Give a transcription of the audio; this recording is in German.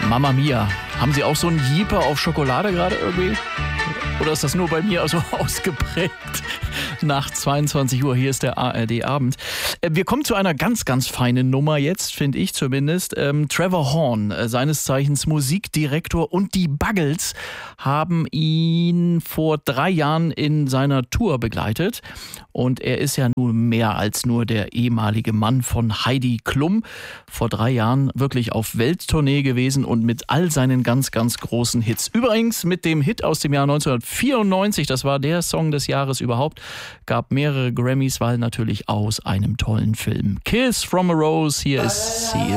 Mamma Mia. Haben Sie auch so einen Jeeper auf Schokolade gerade irgendwie? Oder ist das nur bei mir so ausgeprägt? Nach 22 Uhr, hier ist der ARD-Abend. Wir kommen zu einer ganz, ganz feinen Nummer jetzt, finde ich zumindest. Trevor Horn, seines Zeichens Musikdirektor, und die Buggles haben ihn vor 3 Jahren in seiner Tour begleitet. Und er ist ja nun mehr als nur der ehemalige Mann von Heidi Klum. Vor 3 Jahren wirklich auf Welttournee gewesen und mit all seinen ganz, ganz großen Hits. Übrigens mit dem Hit aus dem Jahr 1994, das war der Song des Jahres überhaupt, gab mehrere Grammys, weil natürlich aus einem tollen Film. Kiss from a Rose, hier ist Seal.